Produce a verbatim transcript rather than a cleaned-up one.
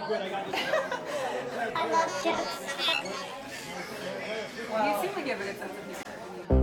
I love chips. Well, you seem like you have a good sense of humor.